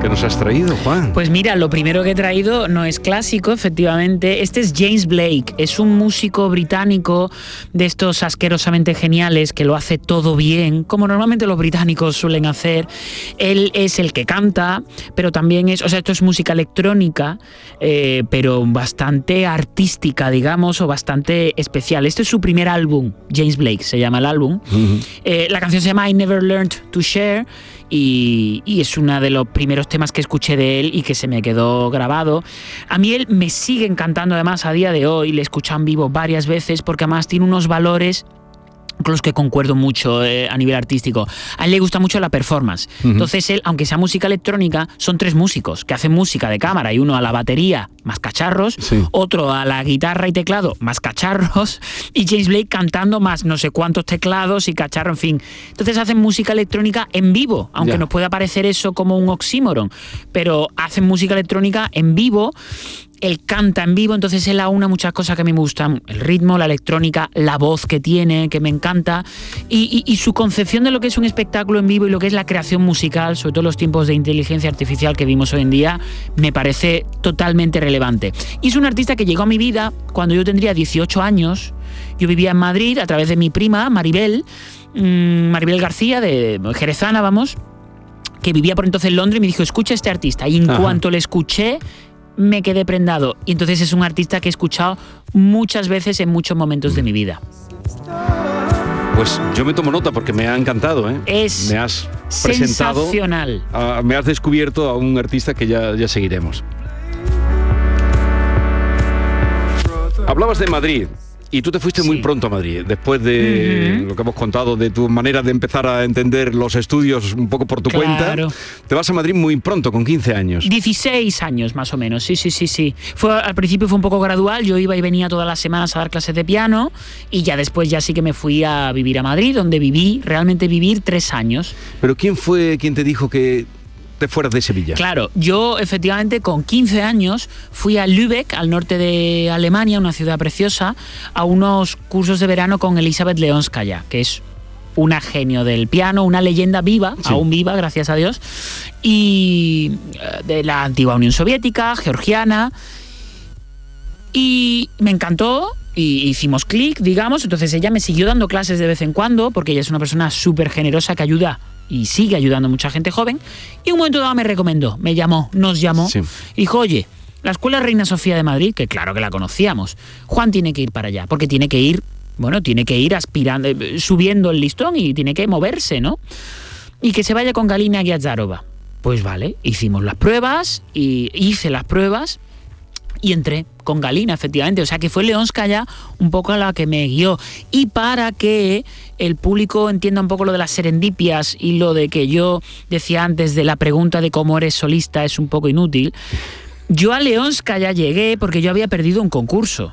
¿Qué nos has traído, Juan? Pues mira, lo primero que he traído no es clásico, efectivamente. Este es James Blake, es un músico británico de estos asquerosamente geniales que lo hace todo bien, como normalmente los británicos suelen hacer. Él es el que canta, pero también es, o sea, esto es música electrónica, pero bastante artística, digamos, o bastante especial. Este es su primer álbum, James Blake se llama el álbum. Uh-huh. La canción se llama I Never Learned to Share. Y es uno de los primeros temas que escuché de él y que se me quedó grabado. A mí él me sigue encantando además a día de hoy, le he escuchado en vivo varias veces porque además tiene unos valores con los que concuerdo mucho a nivel artístico. A él le gusta mucho la performance. Uh-huh. Entonces él, aunque sea música electrónica, son tres músicos que hacen música de cámara, y uno a la batería más cacharros, sí, otro a la guitarra y teclado más cacharros, y James Blake cantando más no sé cuántos teclados y cacharros, en fin. Entonces hacen música electrónica en vivo, aunque nos pueda parecer eso como un oxímoron, pero hacen música electrónica en vivo. Él canta en vivo, entonces él aúna muchas cosas que a mí me gustan. El ritmo, la electrónica, la voz que tiene, que me encanta. Y su concepción de lo que es un espectáculo en vivo y lo que es la creación musical, sobre todo en los tiempos de inteligencia artificial que vimos hoy en día, me parece totalmente relevante. Y es un artista que llegó a mi vida cuando yo tendría 18 años. Yo vivía en Madrid a través de mi prima, Maribel García, de jerezana, vamos, que vivía por entonces en Londres, y me dijo, escucha a este artista. Y en cuanto le escuché, me quedé prendado. Y entonces es un artista que he escuchado muchas veces en muchos momentos de mi vida. Pues yo me tomo nota porque me ha encantado, ¿eh? Es me has presentado, sensacional. Me has descubierto a un artista que ya seguiremos. Hablabas de Madrid. Y tú te fuiste muy pronto a Madrid, después de lo que hemos contado, de tu manera de empezar a entender los estudios un poco por tu cuenta. Te vas a Madrid muy pronto, con 15 años. 16 años más o menos, sí. Al principio fue un poco gradual, yo iba y venía todas las semanas a dar clases de piano, y ya después ya sí que me fui a vivir a Madrid, donde realmente vivir 3 años. ¿Pero quién fue quien te dijo que te fueras de Sevilla? Claro, yo efectivamente con 15 años fui a Lübeck, al norte de Alemania, una ciudad preciosa, a unos cursos de verano con Elisabeth Leonskaya, que es una genio del piano, una leyenda viva, aún viva, gracias a Dios, y de la antigua Unión Soviética, georgiana, y me encantó. Y hicimos clic, digamos, entonces ella me siguió dando clases de vez en cuando, porque ella es una persona súper generosa que ayuda y sigue ayudando a mucha gente joven, y un momento dado me recomendó, nos llamó, y dijo, oye, la Escuela Reina Sofía de Madrid, que claro que la conocíamos, Juan tiene que ir para allá, porque tiene que ir aspirando, subiendo el listón, y tiene que moverse, ¿no? Y que se vaya con Galina Giazarova. Pues vale, hicimos las pruebas, y hice las pruebas, y entré con Galina, efectivamente. O sea que fue Leonskaya un poco la que me guió. Y para que el público entienda un poco lo de las serendipias y lo de que yo decía antes de la pregunta de cómo eres solista es un poco inútil, yo a Leonskaya llegué porque yo había perdido un concurso.